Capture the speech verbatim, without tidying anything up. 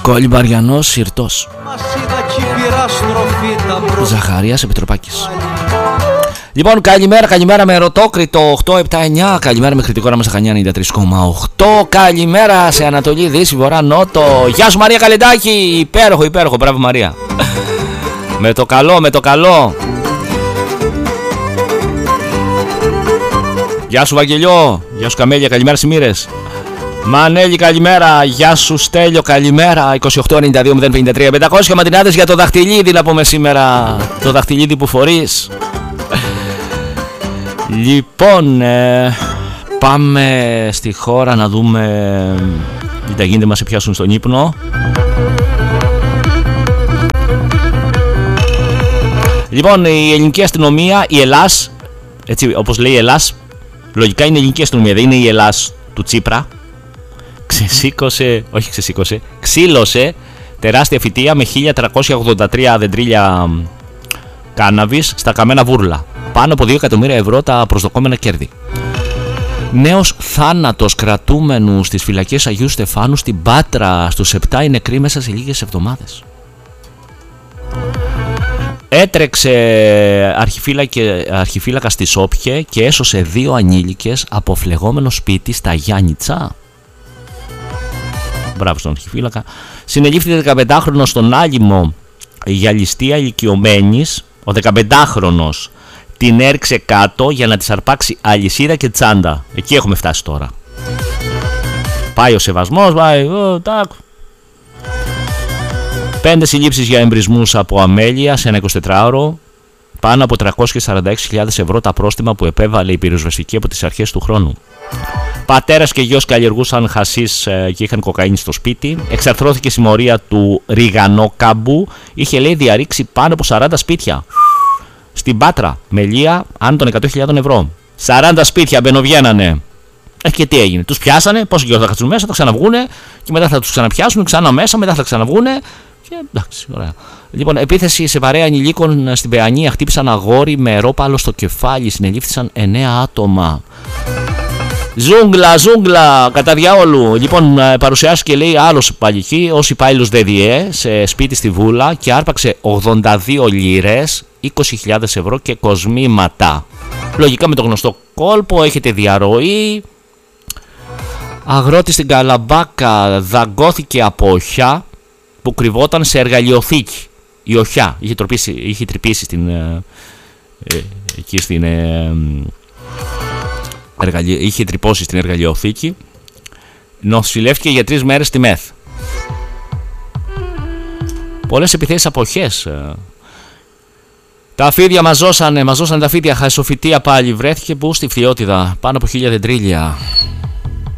Κολυμπαριανός Συρτός. Ζαχαρίας Επιτροπάκης. Λοιπόν, καλημέρα, καλημέρα με Ρωτόκριτο οκτώ επτά εννιά. Καλημέρα με κριτικό όραμα Σαχανιά ενενήντα τρία κόμμα οκτώ. Καλημέρα σε Ανατολή, Δύση, Βορρά, Νότο. Γεια σου Μαρία Καλεντάκη. Υπέροχο, υπέροχο, μπράβο Μαρία. Με το καλό, με το καλό. Γεια σου Βαγγελιό. Γεια σου Καμέλια, καλημέρα Σιμήρες. Μανέλη καλημέρα. Γεια σου Στέλιο καλημέρα. είκοσι οκτώ ενενήντα δύο μηδέν πενήντα τρία πεντακόσια ματινάδες για το δαχτυλίδι να πούμε σήμερα. Το δαχτυλίδι που φορείς. Λοιπόν, ε, πάμε στη χώρα να δούμε τι τα γίνεται, μας σε πιάσουν στον ύπνο. Λοιπόν, η ελληνική αστυνομία, η Ελλάς, έτσι όπως λέει η Ελλάς, λογικά είναι η ελληνική αστυνομία, δεν είναι η Ελλάς του Τσίπρα. Ξεσήκωσε, όχι ξεσήκωσε, ξύλωσε τεράστια φυτεία με χίλια τριακόσια ογδόντα τρία δεντρίλια κάναβης στα καμένα βούρλα. Πάνω από δύο εκατομμύρια ευρώ τα προσδοκόμενα κέρδη. Νέος θάνατος κρατούμενου στις φυλακές Αγίου Στεφάνου στην Πάτρα. Στους επτά οι νεκροί μέσα σε λίγες εβδομάδες. Έτρεξε αρχιφύλακα στη Σόπιε και έσωσε δύο ανήλικες από φλεγόμενο σπίτι στα Γιάννητσα. Μπράβο στον αρχιφύλακα. Συνελήφθη δεκαπεντάχρονος στον Άλυμο για ληστεία ηλικιωμένης. Ο δεκαπεντάχρονος την έριξε κάτω για να της αρπάξει αλυσίδα και τσάντα. Εκεί έχουμε φτάσει τώρα. Πάει ο σεβασμός, πάει. Ο, τάκ. Πέντε συλλήψεις για εμπρισμούς από αμέλεια σε ένα εικοσιτετράωρο. Πάνω από τριακόσιες σαράντα έξι χιλιάδες ευρώ τα πρόστιμα που επέβαλε η πυροσβεστική από τις αρχές του χρόνου. Πατέρας και γιος καλλιεργούσαν χασίς και είχαν κοκαίνη στο σπίτι. Εξαρθρώθηκε η συμμορία του Ριγανόκαμπου. Είχε λέει διαρρήξει πάνω από σαράντα σπίτια. Στην Πάτρα, μελία άνω των εκατό χιλιάδες ευρώ. σαράντα σπίτια μπαινοβγαίνανε. Ε, και τι έγινε, τους πιάσανε, πόσο καιρό θα κάτσουν μέσα, θα ξαναβγούνε και μετά θα τους ξαναπιάσουν, ξανά μέσα, μετά θα ξαναβγούνε. Και εντάξει, ωραία. Λοιπόν, επίθεση σε παρέα ανηλίκων στην Παιανία. Χτύπησαν αγόρι με ρόπαλο στο κεφάλι. Συνελήφθησαν εννέα άτομα. Ζούγκλα, ζούγκλα, κατά διάολου. Λοιπόν, παρουσιάστηκε λέει άλλος παλιχή ως υπάλληλος ΔΔΕ σε σπίτι στη Βούλα και άρπαξε ογδόντα δύο λίρες, είκοσι χιλιάδες ευρώ και κοσμήματα. Λογικά με το γνωστό κόλπο, έχετε διαρροή. Αγρότη στην Καλαμπάκα δαγκώθηκε από οχιά που κρυβόταν σε εργαλειοθήκη. Η οχιά είχε, τροπήσει, είχε τρυπήσει στην, ε, ε, εκεί στην, ε, εργαλει, είχε τρυπώσει στην εργαλειοθήκη. Νοσηλεύτηκε για τρεις μέρες στη ΜΕΘ. Πολλές επιθέσεις από οχιές. Τα φίδια μαζώσανε, μαζώσανε τα φίδια. Χασοφυτία πάλι βρέθηκε που στη Φθιώτιδα. Πάνω από χίλια δεντρίλια.